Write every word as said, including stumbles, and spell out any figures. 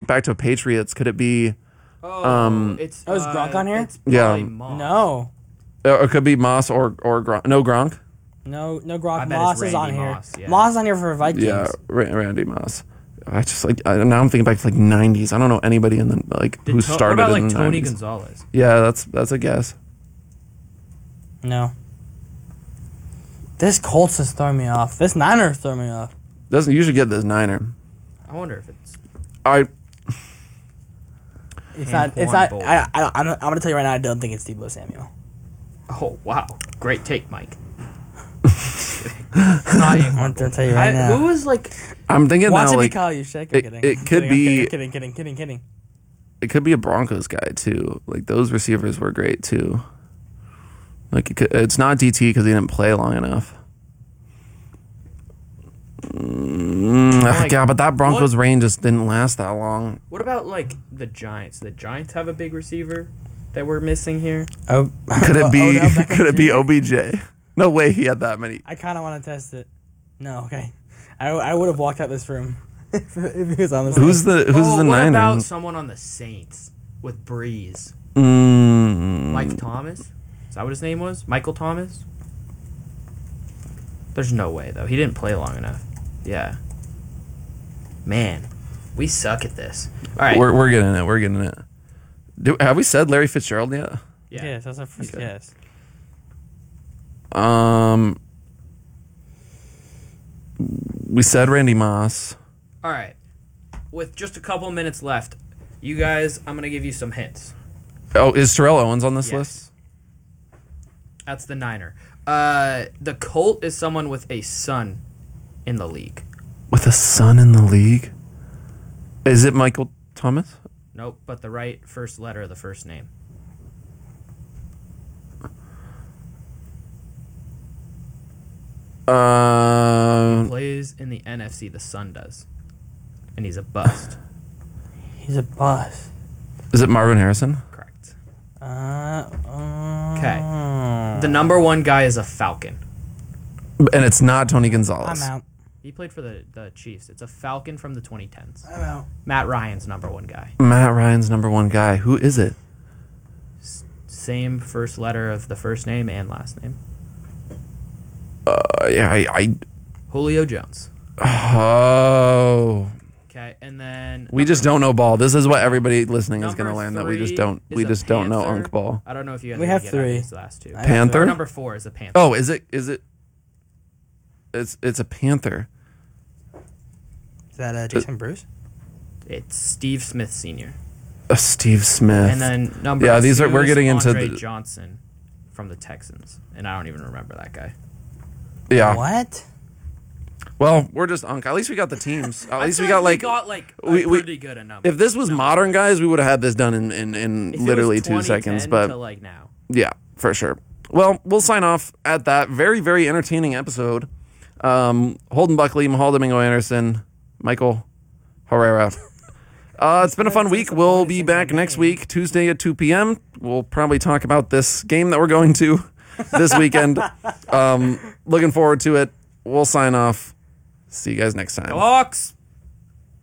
back to Patriots. Could it be? Oh, Um, it's Oh, is uh, Gronk on here? It's Yeah. probably Moss. No. Or it could be Moss or or Gronk. No Gronk. No, no I Gronk. bet Moss it's is on Randy here. Moss, yeah. Moss is on here for Vikings. Yeah, Ra- Randy Moss. I just like I, now I'm thinking back to like nineties. I don't know anybody in the like Did who To- started What about in like the Tony nineties. Gonzalez? Yeah, that's that's a guess. No. This Colts is throwing me off. This Niners throwing me off. Doesn't usually get this Niner. I wonder if it's. I It's not. It's Anquan not. Bolt. I, I, I'm, I'm going to tell you right now. I don't think it's Deebo Samuel. Oh wow, great take, Mike. It's not I'm Anquan going to tell you right I- now. Who was like? I'm thinking Watch now it like be Kyle Juszczyk. it- I'm kidding. it I'm could kidding, I'm be- kidding, kidding, kidding, kidding. it could be a Broncos guy too. Like those receivers were great too. Like it could, it's not D T because he didn't play long enough. Mm, Like, yeah, but that Broncos what- reign just didn't last that long. What about like the Giants? The Giants have a big receiver that we're missing here. Oh, Could it be? Odell Beckham Could it be Junior? O B J? No way he had that many. I kind of want to test it. No, okay. I, I would have walked out this room if, if he was on this. Who's the Who's oh, the what about Niners? someone on the Saints with Breeze? Mm, Mike Thomas? Is that what his name was? Michael Thomas? There's no way though. He didn't play long enough. Yeah. Man, we suck at this. All right. We're we're getting it. We're getting it. Do, have we said Larry Fitzgerald yet? yeah. Yes, that's our first Okay. guess. Um, we said Randy Moss. All right. With just a couple minutes left, you guys, I'm gonna give you some hints. Oh, is Terrell Owens on this Yes. list? That's the Niner. Uh, the Colt is someone with a son in the league. With a son in the league? Is it Michael Thomas? Nope, but the right first letter of the first name. Uh, Plays in the N F C. The son does, and he's a bust. He's a bust. is it Marvin Harrison? Correct. Uh, Okay. The number one guy is a Falcon. And it's not Tony I'm Gonzalez. out. He played for the, the Chiefs. It's a Falcon from the twenty tens. I'm out. Matt Ryan's number one guy. Matt Ryan's number one guy. Who is it? Same first letter of the first name and last name. Uh, yeah, I. I Julio Jones. oh. Okay, and then We just don't know ball. This is what everybody listening is going to number learn that we just three don't. is We a just don't know Panther. Unk ball. I don't know if you guys We are have gonna get out of three. these last two. I have Panther? Or number four is a Panther. Oh, is it? Is it? It's it's a Panther. Is that uh, Jason Bruce? It's Steve Smith Senior Uh, Steve Smith. And then number Yeah, these are- two we're is getting into Andre the- Johnson from the Texans, and I don't even remember that guy. yeah. What? Well, we're just Unk. At least we got the teams. At I least feel we got like. got like a we- we- pretty good enough. If this was modern guys, we would have had this done in in, in If it was literally two twenty ten seconds. But to like now. yeah, for sure. Well, we'll sign off at that very very entertaining episode. Um, Holden Buckley, Mahal Domingo Anderson, Michael Herrera. Uh, it's been a fun week. We'll be back next week, Tuesday at two p.m. We'll probably talk about this game that we're going to this weekend. Um, looking forward to it. We'll sign off. See you guys next time. Go Hawks!